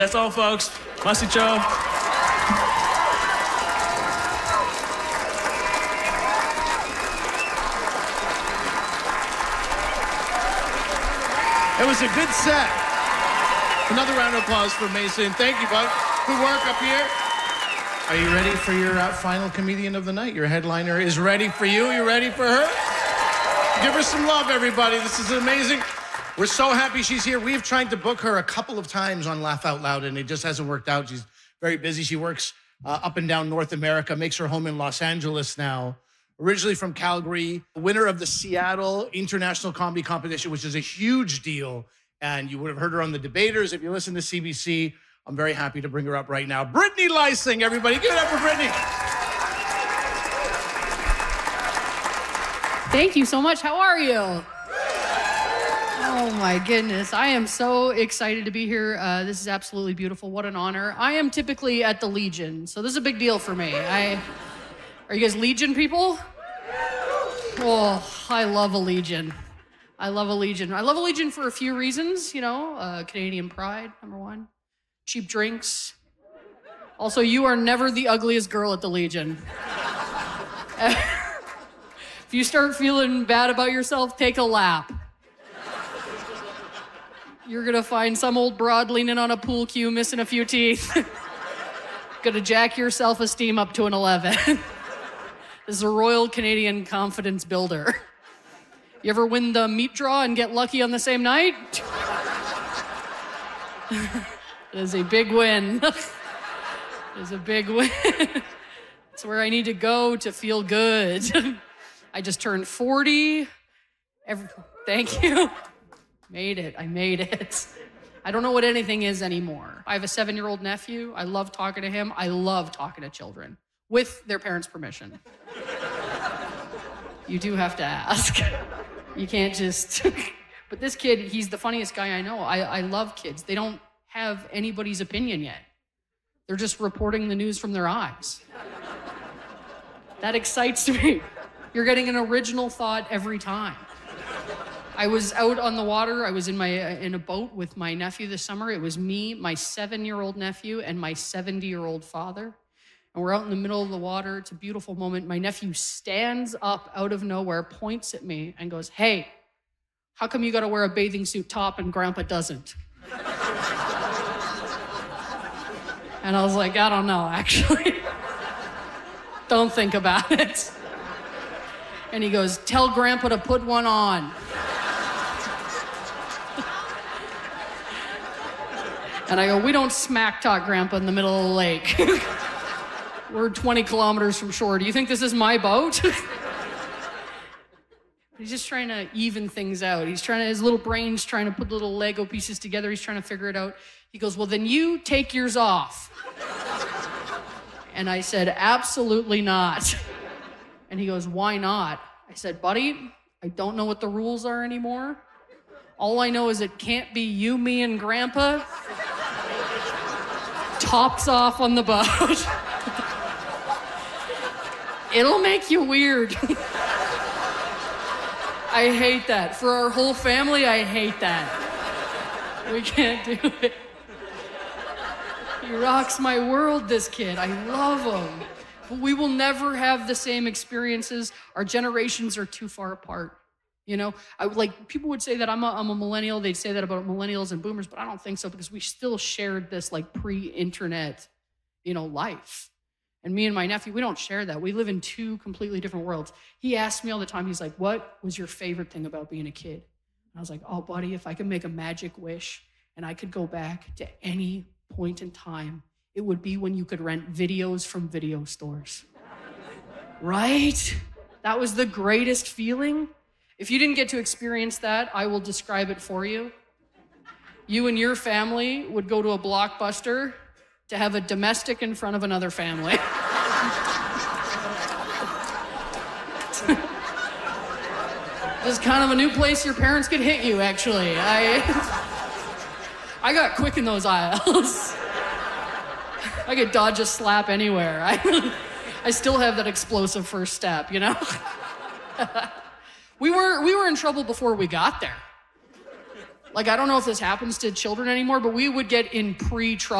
That's all, folks. Masicho. It was a good set. Another round of applause for Mason. Thank you, bud. Good work up here. Are you ready for your final comedian of the night? Your headliner is ready for you. You ready for her? Give her some love, everybody. This is amazing. We're so happy she's here. We've tried to book her a couple of times on Laugh Out Loud, and it just hasn't worked out. She's very busy. She works up and down North America, makes her home in Los Angeles now. Originally from Calgary, winner of the Seattle International Comedy Competition, which is a huge deal. And you would have heard her on The Debaters. If you listen to CBC, I'm very happy to bring her up right now. Brittany Lysing, everybody. Give it up for Brittany. Thank you so much. How are you? Oh my goodness. I am so excited to be here. This is absolutely beautiful. What an honor. I am typically at the Legion, so this is a big deal for me. Are you guys Legion people? Oh, I love a Legion. I love a Legion. I love a Legion for a few reasons, Canadian pride, number one. Cheap drinks. Also, you are never the ugliest girl at the Legion. If you start feeling bad about yourself, take a lap. You're gonna find some old broad leaning on a pool cue, missing a few teeth. Gonna jack your self-esteem up to an 11. This is a Royal Canadian confidence builder. You ever win the meat draw and get lucky on the same night? It is a big win. It is a big win. It's where I need to go to feel good. I just turned 40. Thank you. I made it. I don't know what anything is anymore. I have a 7-year-old nephew. I love talking to him. I love talking to children with their parents' permission. You do have to ask. You can't just... But this kid, he's the funniest guy I know. I love kids. They don't have anybody's opinion yet. They're just reporting the news from their eyes. That excites me. You're getting an original thought every time. I was out on the water. I was in a boat with my nephew this summer. It was me, my 7-year-old nephew, and my 70-year-old father. And we're out in the middle of the water. It's a beautiful moment. My nephew stands up out of nowhere, points at me, and goes, "Hey, how come you got to wear a bathing suit top and Grandpa doesn't?" And I was like, I don't know, actually. Don't think about it. And he goes, "Tell Grandpa to put one on." And I go, "We don't smack talk Grandpa in the middle of the lake. We're 20 kilometers from shore. Do you think this is my boat?" He's just trying to even things out. His little brain's trying to put little Lego pieces together. He's trying to figure it out. He goes, "Well, then you take yours off." And I said, "Absolutely not." And he goes, "Why not?" I said, "Buddy, I don't know what the rules are anymore. All I know is it can't be you, me, and Grandpa. Tops off on the boat. It'll make you weird." I hate that. For our whole family, I hate that. We can't do it. He rocks my world, this kid. I love him. But we will never have the same experiences. Our generations are too far apart. People would say that I'm a millennial. They'd say that about millennials and boomers, but I don't think so, because we still shared this pre-internet, life. And me and my nephew, we don't share that. We live in two completely different worlds. He asks me all the time, he's like, "What was your favorite thing about being a kid?" And I was like, "Oh, buddy, if I could make a magic wish and I could go back to any point in time, it would be when you could rent videos from video stores." Right? That was the greatest feeling. If you didn't get to experience that, I will describe it for you. You and your family would go to a Blockbuster to have a domestic in front of another family. This is kind of a new place your parents could hit you, actually. I got quick in those aisles. I could dodge a slap anywhere. I still have that explosive first step, We were in trouble before we got there. Like, I don't know if this happens to children anymore, but we would get in pre-trouble